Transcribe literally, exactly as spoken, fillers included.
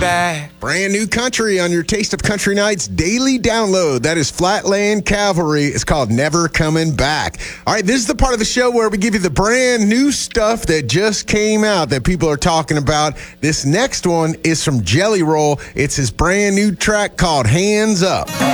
back. Brand new country on your Taste of Country Nights daily download. That is Flatland Cavalry. It's called Never Coming Back. All right, this is the part of the show where we give you the brand new stuff that just came out that people are talking about. This next one is from Jelly Roll. It's his brand new track called Hands Up.